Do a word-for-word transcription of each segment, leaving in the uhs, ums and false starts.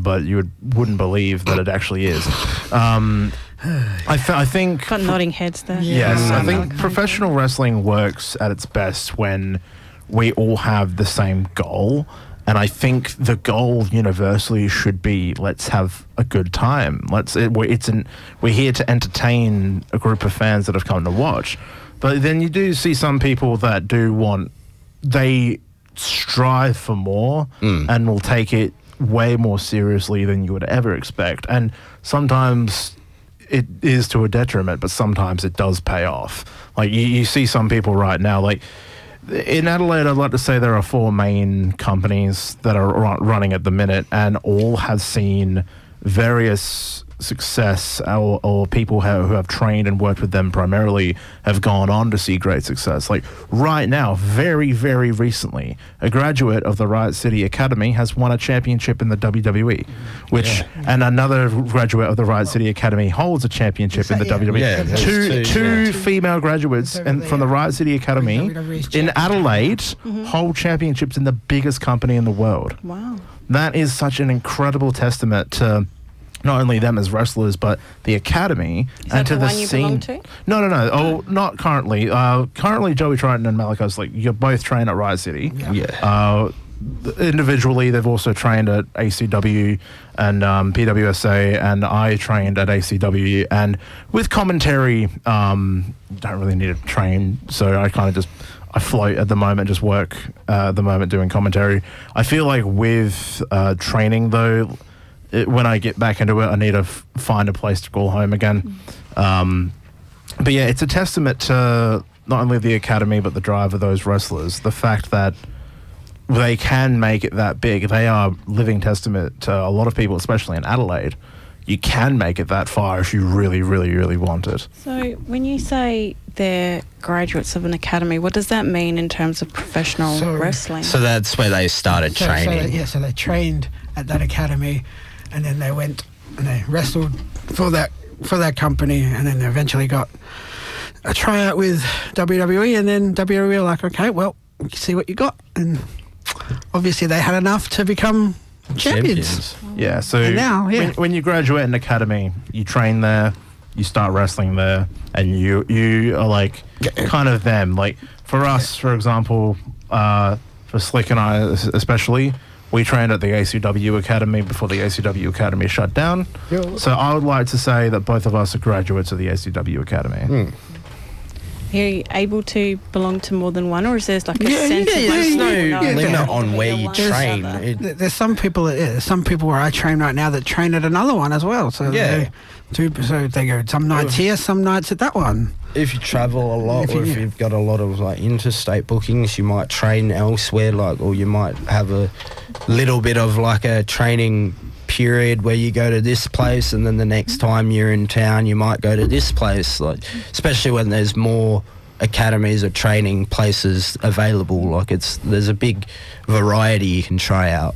but you would, wouldn't believe that it actually is. Um, I, th- I think... Got nodding heads there. Yes, Yeah. I think Okay. professional wrestling works at its best when we all have the same goal. And I think the goal universally should be, let's have a good time. Let's it, we're, it's an, we're here to entertain a group of fans that have come to watch. But then you do see some people that do want, they strive for more Mm. and will take it way more seriously than you would ever expect. And sometimes it is to a detriment, but sometimes it does pay off. Like you, you see some people right now, like, in Adelaide, I'd like to say there are four main companies that are run- running at the minute, and all have seen various success, or, or people have, who have trained and worked with them primarily have gone on to see great success. Like right now, very, very recently, a graduate of the Riot City Academy has won a championship in the W W E, which, Yeah. and another graduate of the Riot City Academy holds a championship in the Yeah. W W E. Yeah, there's two, two, two yeah. female graduates Over in, there. from the Riot City Academy W W E's in champion. Adelaide Mm-hmm. hold championships in the biggest company in the world. Wow. That is such an incredible testament to not only them as wrestlers, but the academy Is and that to the the one you scene. belong to? No, no, no. Oh, not currently. Uh, currently, Joey Triton and Malachi Slick, you're both trained at Riot City. Yeah. Uh, th- individually, they've also trained at A C W and um, P W S A, and I trained at A C W. And with commentary, um, don't really need to train, so I kind of just I float at the moment, just work uh, at the moment doing commentary. I feel like with uh, training though, it, when I get back into it, I need to f- find a place to call home again. Um, but yeah, it's a testament to not only the academy but the drive of those wrestlers. The fact that they can make it that big. They are living testament to a lot of people, especially in Adelaide. You can make it that far if you really, really, really want it. So when you say they're graduates of an academy, what does that mean in terms of professional So- wrestling? So that's where they started So, so training. they, yeah, so they trained at that academy, and then they went and they wrestled for that for that company, and then they eventually got a tryout with W W E, and then W W E were like, okay, well, we can see what you got, and obviously they had enough to become champions. Yeah, so And now, yeah. when, when you graduate an academy, you train there, you start wrestling there, and you you are like kind of them. Like for us, for example, uh, for Slick and I es- especially, we trained at the A C W Academy before the A C W Academy shut down. Yeah. So I would like to say that both of us are graduates of the A C W Academy. Mm. Are you able to belong to more than one, or is there like a Yeah, sense yeah, of yeah, There's yeah, no yeah, yeah. limit on where you One or train. the other. It- Th- There's some people. That, yeah, there's some people where I train right now that train at another one as well. So Yeah. they, two, so they go some nights here, some nights at that one. if you travel a lot, If you- or if yeah. you've got a lot of like interstate bookings, you might train elsewhere, like, or you might have a little bit of like a training period where you go to this place, and then the next time you're in town, you might go to this place. Like, especially when there's more academies or training places available, like it's there's a big variety you can try out.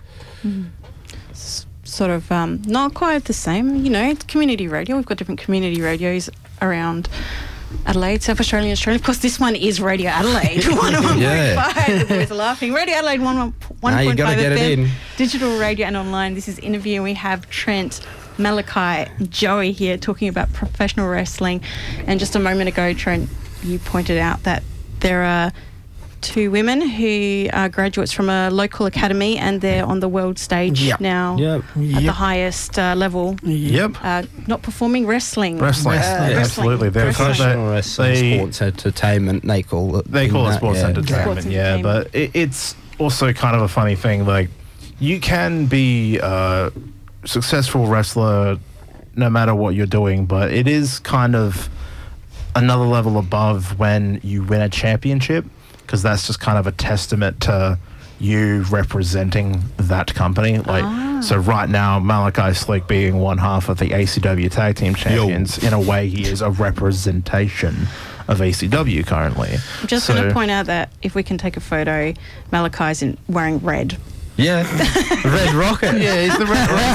S- sort of um, not quite the same, you know, it's community radio. We've got different community radios around Adelaide, South Australia, Australia. Of course, this one is Radio Adelaide, one oh one Yeah. point five. The boys are laughing. Radio Adelaide, one Nah, point you five gotta get it F M, in. digital radio and online. This is Interview. We have Trent, Malachi, Joey here talking about professional wrestling. And just a moment ago, Trent, you pointed out that there are two women who are graduates from a local academy, and they're on the world stage Yep. now Yep. at the Yep. highest uh, level. Yep. Uh, not performing wrestling. Wrestling. Uh, Yeah, wrestling. absolutely. They're Wrestling. Professional wrestling, they- sports entertainment, they call it. They in call it that, sports yeah. entertainment, Sports yeah. entertainment. But it, it's also kind of a funny thing. Like, you can be a successful wrestler no matter what you're doing, but it is kind of another level above when you win a championship, because that's just kind of a testament to you representing that company. Like, Ah. so right now, Malachi Slick being one half of the A C W Tag Team Champions, in a way, he is a representation of A C W currently. I'm just So- going to point out that if we can take a photo, Malachi's in wearing red. Yeah. Red Rocket. Yeah, he's the Red Rocket.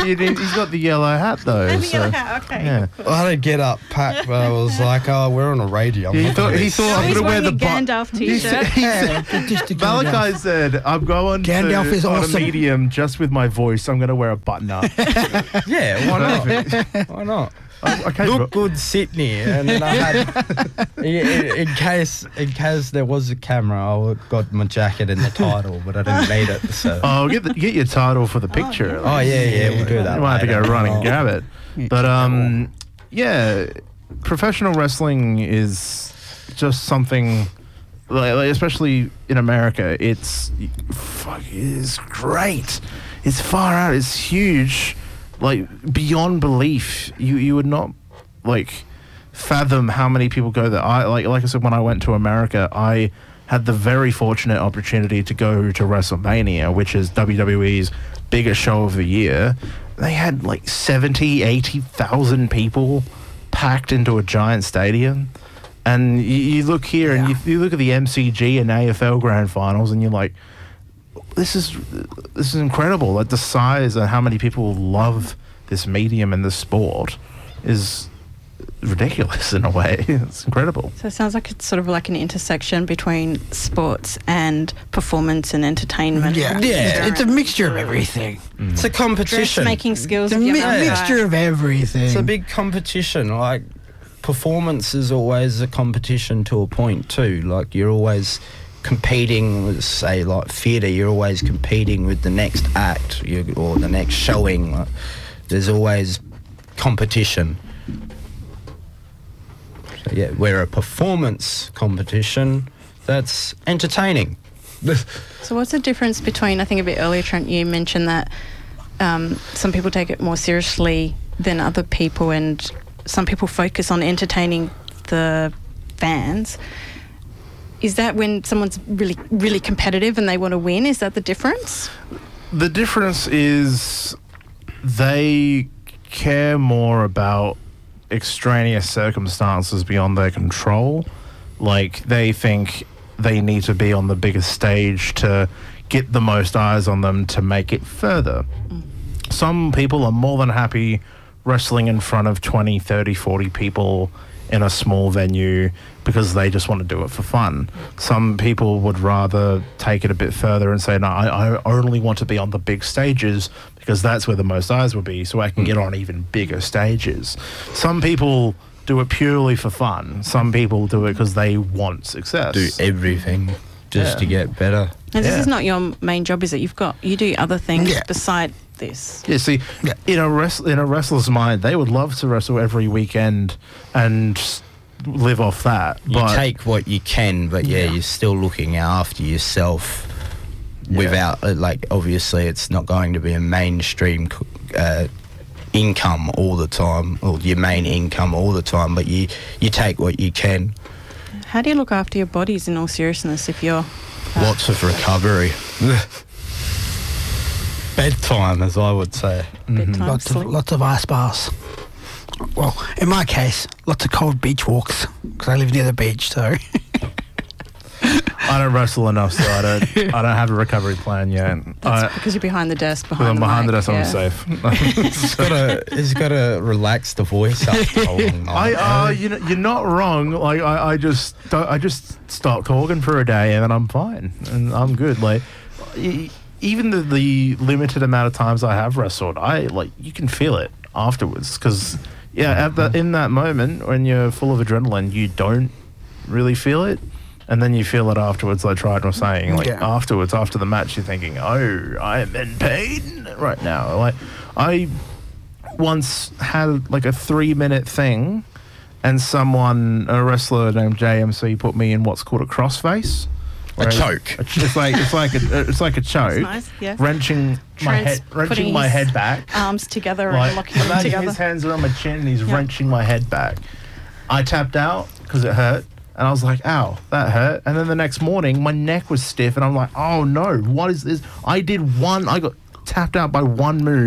you didn't- he's got the yellow hat though. And the so, yellow hat, okay. Yeah. I had to get up, pack, but I was like, oh, we're on a radio. I'm He not thought doing he this. thought Oh, I'm he's gonna wear wearing the a bu- Gandalf He said- t-shirt. he said- Just to Malachi said, "I'm going Gandalf to, is on awesome. a medium just with my voice. I'm going to wear a button up." Yeah, why not? Why not? Okay, Look bro. good, Sydney. And then I had, in, in case in case there was a camera, I would got my jacket in the title, but I didn't need it. So. Oh, get the, get your title for the picture. Oh yeah, yeah, we'll do that. You might have to go later. run and Oh. grab it. But um, yeah, professional wrestling is just something, like, like, especially in America. It's fuck, it is great. It's far out. It's huge, like beyond belief. You you would not like fathom how many people go there. I like like I said, when I went to America, I had the very fortunate opportunity to go to WrestleMania, which is W W E's biggest show of the year. They had like seventy, eighty thousand people packed into a giant stadium. And you, you look here and you, you look at the M C G and A F L Grand Finals and you're like, this is this is incredible. Like the size and how many people love this medium and this sport is ridiculous in a way. It's incredible. So it sounds like it's sort of like an intersection between sports and performance and entertainment. Yeah, Yeah. It's a mixture of everything. It's a competition. Dressmaking skills. It's a of your mi- Malachi. mixture of everything. It's a big competition. Like performance is always a competition to a point too. Like you're always competing with, say, like theatre. You're always competing with the next act you, or the next showing. Like, there's always competition. So, yeah, we're a performance competition that's entertaining. So what's the difference between, I think a bit earlier, Trent, you mentioned that um, some people take it more seriously than other people and some people focus on entertaining the fans. Is that when someone's really, really competitive and they want to win? Is that the difference? The difference is they care more about extraneous circumstances beyond their control. Like they think they need to be on the biggest stage to get the most eyes on them to make it further. Mm. Some people are more than happy wrestling in front of twenty, thirty, forty people in a small venue because they just want to do it for fun. Some people would rather take it a bit further and say, no, I, I only want to be on the big stages because that's where the most eyes will be, so I can get on even bigger stages. Some people do it purely for fun. Some people do it because they want success. Do everything just Yeah. to get better. And this Yeah. is not your main job, is it? You've got, you do other things Yeah. beside this. Yeah, see, Yeah. in a wrest- in a wrestler's mind, they would love to wrestle every weekend and s- live off that. You but take what you can, but yeah, Yeah. you're still looking after yourself. Without, uh, like, obviously, it's not going to be a mainstream uh, income all the time, or your main income all the time. But you you take what you can. How do you look after your bodies in all seriousness if you're... Uh, Lots of recovery. Bedtime, as I would say. bedtime lots of sleep? lots of ice baths. Well, in my case, lots of cold beach walks because I live near the beach. So I don't wrestle enough, so I don't. I don't have a recovery plan yet. That's I, because you're behind the desk, when behind I'm the behind the mic, desk, I'm yeah. safe. He's got to he's got to relax the voice after a long night. I, uh, you know, you're not wrong. Like I, I just, don't, I just stop talking for a day and then I'm fine and I'm good. Like, e- even the, the limited amount of times I have wrestled, I like you can feel it afterwards because yeah, at the, in that moment when you're full of adrenaline, you don't really feel it. And then you feel it afterwards, like Trident was saying. Like, Yeah. afterwards, after the match, you're thinking, oh, I am in pain right now. Like, I once had, like, a three-minute thing, and someone, a wrestler named J M C, put me in what's called a crossface. A Where choke. It's like, it's like a, it's like a choke. nice, yeah. Wrenching my Trent's head, wrenching putting my his head back. Arms together Like, and locking them imagine together. his hands are on my chin and he's Yeah. wrenching my head back. I tapped out because it hurt. And I was like, ow, that hurt. And then the next morning, my neck was stiff. And I'm like, oh, no, what is this? I did one, I got tapped out by one move.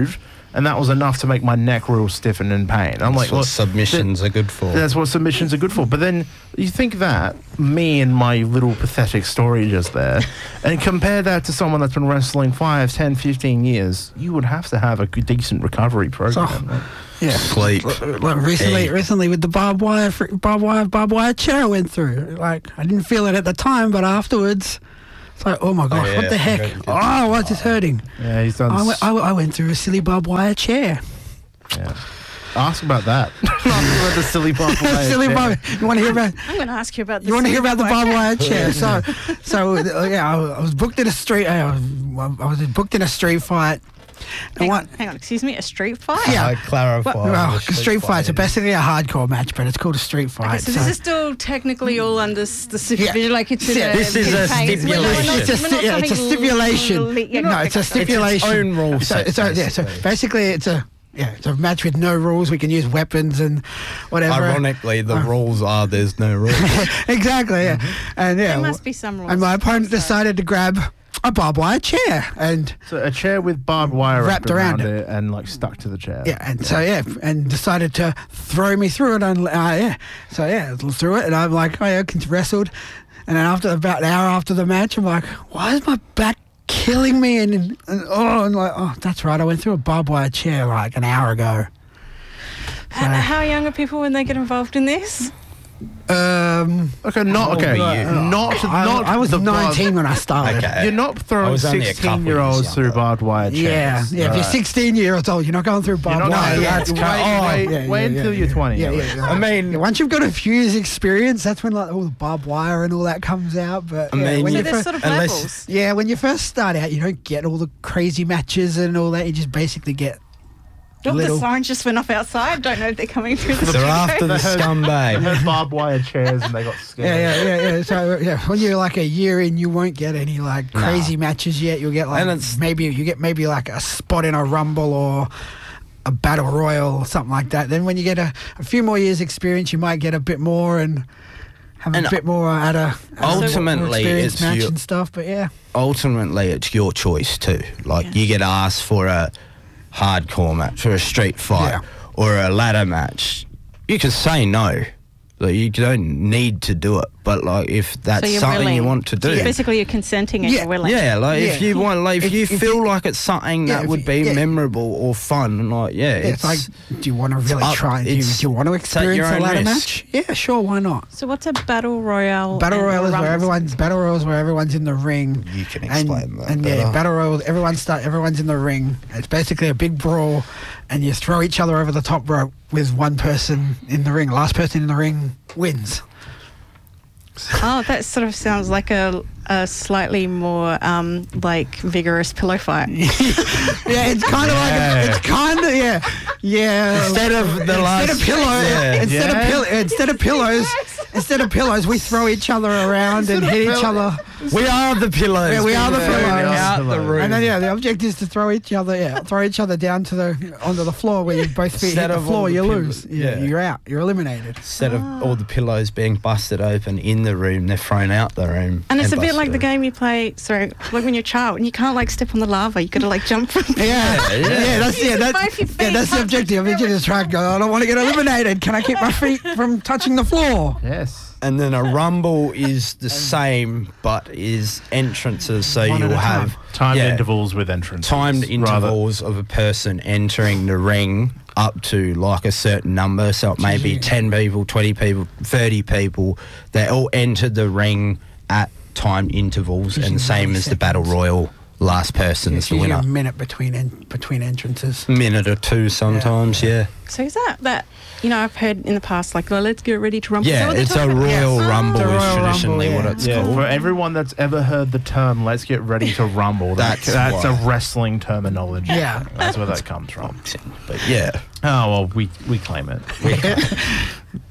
and that was enough to make my neck real stiff and in pain. I'm That's like, what well, submissions th- are good for. That's what submissions are good for. But then you think that, me and my little pathetic story just there, and compare that to someone that's been wrestling five, ten, fifteen years, you would have to have a good, decent recovery program. So- right? Yeah, Sleep. Like recently, Eat. recently with the barbed wire, fr- barbed wire, barbed wire chair I went through. Like I didn't feel it at the time, but afterwards, it's like, oh my gosh, yeah, what the I heck? bet you did. Oh, what's this hurting? Yeah, he's done. I s- went, I, I went through a silly barbed wire chair. yeah. Ask about that. Ask about the silly barbed wire. silly chair. barbed. You want to hear about? I'm going to ask you about this. You want to hear about the barbed wire chair? chair? So, so uh, yeah, I, I was booked in a street. I was, I was booked in a street fight. And Hang what? on, hang on, excuse me, a street fight? Yeah. I clarify. Well, the a street fight. It's fighting. basically a hardcore match, but it's called a street fight. Okay, so, this is still technically all under s- the supervision, Yeah. like it's in Yeah, a this is a campaign. We're not- we're not- stipulation. It's a, we're not sti- yeah, it's a something stipulation. le- yeah, no, okay, it's a okay. stipulation. It's its own rule So, set, it's a, yeah, so basically. basically, it's a yeah, it's a match with no rules. We can use weapons and whatever. Ironically, the rules are there's no rules. exactly. Yeah, and yeah, There must be some rules. and my opponent Sorry. decided to grab a barbed wire chair, and So a chair with barbed wire Wrapped wrapped around, around it. and like stuck to the chair. yeah, and so yeah, and decided to throw me through it. And uh, yeah, so yeah, through it, and I'm like, oh yeah, I wrestled, and then after about an hour after the match, I'm like, why is my back killing me? And, and oh, and like, oh, that's right, I went through a barbed wire chair like an hour ago. How, how young are people when they get involved in this? Um, Okay, not old okay. are you? Not I, not. I was the barbed- nineteen when I started. Okay. You're not I throwing was only a couple sixteen-year-olds years through younger. barbed wire chairs. Yeah, yeah. If you're Right. sixteen years old, you're not going through You're barbed not wire. going- Yeah, wait, yeah, wait, yeah, wait, yeah, wait yeah, until yeah, you're twenty. Yeah, yeah. yeah, yeah. I mean, Yeah, once you've got a few years experience, that's when like all the barbed wire and all that comes out. But I yeah, mean, when So you there's first, sort of unless- levels. yeah, when you first start out, you don't get all the crazy matches and all that. You just basically get Oh, the little. sirens just went off outside. Don't know if they're coming through the they're studio. after the They heard- They scumbag. had barbed wire chairs and they got scared. Yeah, yeah, yeah, yeah. So yeah, when you're like a year in, you won't get any like Nah. crazy matches yet. You'll get like And it's- maybe you get maybe like a spot in a rumble or a battle royal or something like that. Then when you get a, a few more years experience, you might get a bit more and have And a bit more at a, at a ultimately, more experienced it's match your- and stuff. But yeah, Ultimately, it's your choice too. Like Yeah. you get asked for a hardcore match or a street fight Yeah. or a ladder match, you can say no. Like you don't need to do it, but like if that's So you're something willing. you want to do, So basically, you're consenting and Yeah. you're willing. yeah, like if Yeah. you want, like if, If- you if feel you- like it's something Yeah, that if would you- be yeah. memorable or fun, like yeah, it's, like, do you want to really up- try? Do you, do it's- you want to it's at your experience a own ladder risk. match? Yeah, sure, why not? So what's a battle royale? Battle and royal is where rumbles? everyone's battle royal is where everyone's in the ring. You can and, explain that And yeah, better. battle royal. Everyone start. Everyone's in the ring. It's basically a big brawl, and you throw each other over the top rope with one person in the ring. Last person in the ring wins. Oh, that sort of sounds like a, a slightly more um, like vigorous pillow fight. Yeah, it's kind of like Yeah. a, it's kind of yeah, yeah. Instead of the instead last- of pillow, Yeah. instead Yeah. of pill, instead of pillows, instead of pillows, we throw each other around and hit each other. we are the pillows. Yeah, we are the Thrown pillows. out the room. And then yeah, the object is to throw each other, yeah, throw each other down to the onto the floor where you both feet Instead hit the of all floor, the you pillow- lose. Yeah, yeah. you're out. You're eliminated. Instead of all the pillows being busted open in the room, they're thrown out the room. And it's a bit busted like the open. game you play, sorry, like when you're a child and you can't like step on the lava, you got to like jump from Yeah, yeah, yeah. that's yeah, Use that, both your yeah, feet, that's the touch objective. the You just try to go. I don't want to get eliminated. Can I keep my feet from touching the floor? Yes. And then a rumble is the same, but is entrances. So One at you'll a time. have Timed yeah, intervals with entrances. timed rather- intervals of a person entering the ring up to like a certain number. So it may be Yeah. ten people, twenty people, thirty people. They all enter the ring at timed intervals, Usually and the same ninety as the battle seconds. royal. Last person It's is the usually winner. a minute between en- between entrances. Minute or two sometimes, yeah. So is that that? You know, I've heard in the past like, well, let's get ready to rumble. Is that Yeah, what they're it's a talking about? royal Yes. rumble The is Royal traditionally Rumble, what yeah. it's Yeah, called. for everyone that's ever heard the term "let's get ready to rumble," that's That's that's a why. wrestling terminology. Yeah. That's where that comes from. But yeah. Oh well, we we claim it.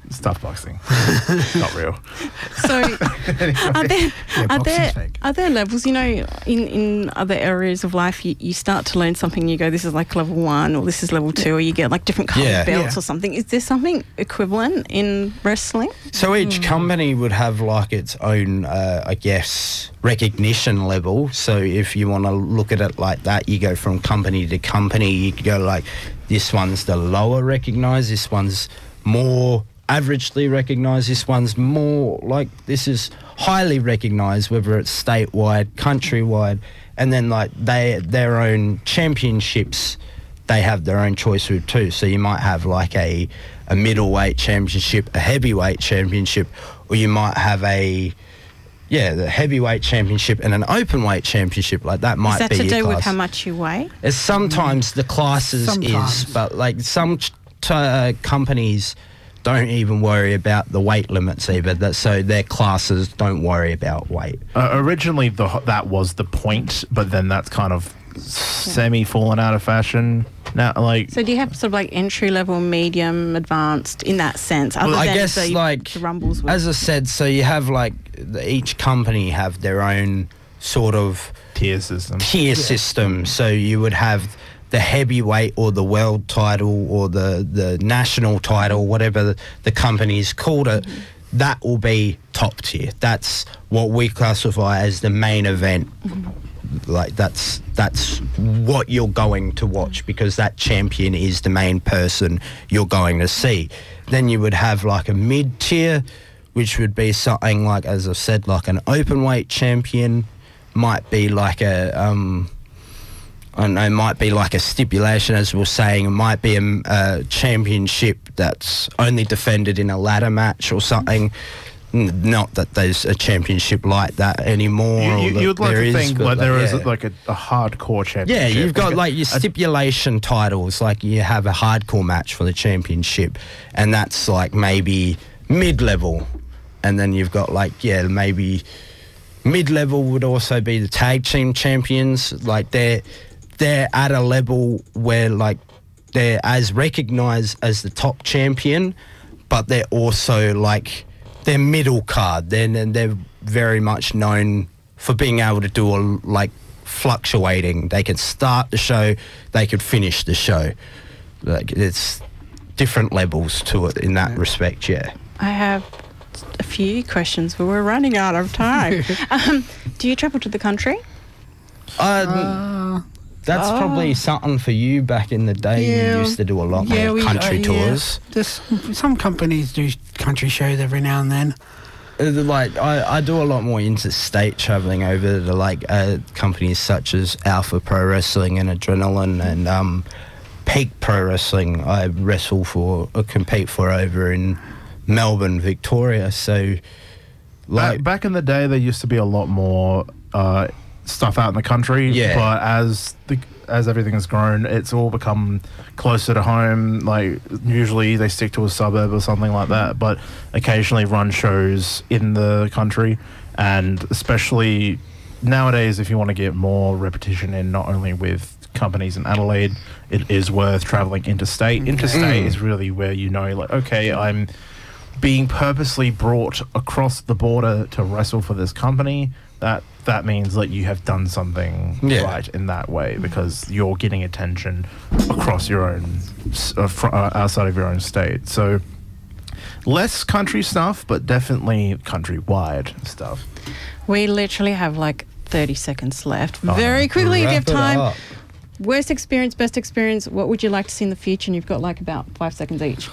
Stuff boxing. Not real. So, are there Yeah, are boxing's there fake. are there levels? You know, in, in other areas of life, you, you start to learn something. And you go, this is like level one, or this is level two, or you get like different coloured Yeah. belts Yeah. or something. Is there something equivalent in wrestling? So each company would have like its own, uh, I guess, recognition level. So if you want to look at it like that, you go from company to company. You go like, this one's the lower recognised, this one's more averagely recognised, this one's more like, this is highly recognised, whether it's statewide, countrywide, and then like they their own championships, they have their own choice with too. So you might have like a a middleweight championship, a heavyweight championship, or you might have a yeah the heavyweight championship and an open weight championship. Like that might Is that be to your do with class. how much you weigh? It's sometimes the classes Sometimes. is, but like some ch- t- uh, companies don't even worry about the weight limits either. That so their classes don't worry about weight. Uh, originally, the that was the point, but then that's kind of semi fallen out of fashion now. Like, So do you have sort of like entry level, medium, advanced in that sense? Other I than guess the, like the rumbles. With, as I said, so you have like the, each company have their own sort of tier system. tier system. So you would have the heavyweight or the world title or the, the national title, whatever the, the company's called it, Mm-hmm. that will be top tier. That's what we classify as the main event. Mm-hmm. Like that's that's what you're going to watch because that champion is the main person you're going to see. Then you would have like a mid tier, which would be something like, as I said, like an open weight champion, might be like a um, I don't know, it might be like a stipulation, as we were saying. It might be a, a championship that's only defended in a ladder match or something. N- Not that there's a championship like that anymore. You, or you, that you'd like there to is, think but like there is yeah. like a, a hardcore Yeah, championship. you've got a- like your a- stipulation titles, like you have a hardcore match for the championship, and that's like maybe mid-level. And then you've got like, yeah, maybe mid-level would also be the tag team champions. Like they're, they're at a level where like they're as recognised as the top champion, but they're also like, they're middle card. Then and they're very much known for being able to do a, like fluctuating. They could start the show, they could finish the show. Like it's different levels to it in that respect. Yeah. I have a few questions, but we're running out of time. um, do you travel to the country? Uh, that's oh. probably something for you back in the day. Yeah. You used to do a lot Yeah, more we country uh, tours. Yeah. There's some companies do country shows every now and then. Uh, Like I, I do a lot more interstate traveling over to like uh, companies such as Alpha Pro Wrestling and Adrenaline and um, Peak Pro Wrestling. I wrestle for or compete for over in Melbourne, Victoria. So like back, back in the day, there used to be a lot more uh, stuff out in the country. Yeah. But as the as everything has grown, it's all become closer to home. Like usually they stick to a suburb or something like that, but occasionally run shows in the country, and especially nowadays, if you want to get more repetition in, not only with companies in Adelaide, it is worth traveling interstate. Interstate is really where you know, like, okay, I'm being purposely brought across the border to wrestle for this company. That that means that you have done something Yeah. right in that way, because you're getting attention across your own s- uh, fr- uh, outside of your own state. So less country stuff, but definitely countrywide stuff. We literally have like thirty seconds left. Oh, Very quickly, if you have Wrap it time. up. Worst experience, best experience. What would you like to see in the future? And you've got like about five seconds each.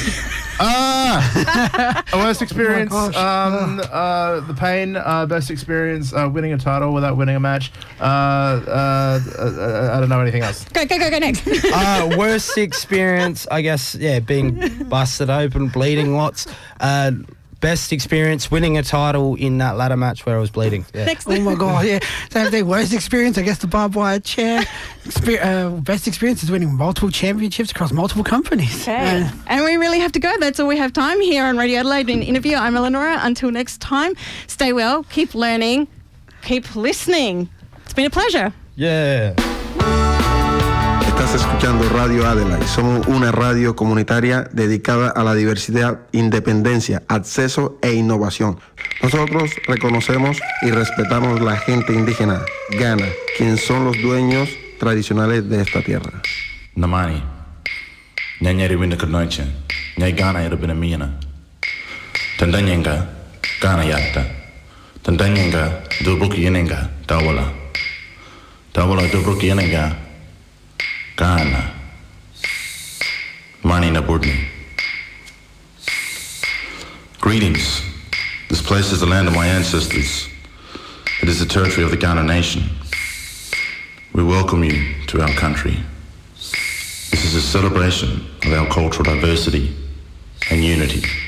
Ah, worst experience, gosh. um, uh, the pain. Uh, best experience, uh, winning a title without winning a match. Uh, uh, uh, I don't know anything else. Go, go, go, go next. uh, worst experience, I guess, yeah, being busted open, bleeding lots. Uh, best experience, winning a title in that ladder match where I was bleeding. Yeah. Next. Oh my god, yeah. Same thing. Worst experience, I guess, the barbed wire chair. Exper- uh, best experience is winning multiple championships across multiple companies. Okay. Uh, And we really have to go. That's all we have time here on Radio Adelaide in Interview. I'm Eleonora. Until next time, stay well, keep learning, keep listening. It's been a pleasure. Yeah. Because Estás escuchando Radio Adelaide. Somos una radio comunitaria dedicada a la diversidad, independencia, acceso e innovación. Nosotros reconocemos y respetamos la gente indígena, Gana, quienes son los dueños tradicionales de esta tierra. Namani, Nyanyeri Winnakarnoiche, Nyay Gana Yerabinamina, Tandanyenga, Gana Yatta, Tandanyenga, Dubruki Yenenga, Tawala, Tawala Dubruki Yenenga, Gana, Mani Naburdni. Greetings. This place is the land of my ancestors. It is the territory of the Ghana nation. We welcome you to our country. This is a celebration of our cultural diversity and unity.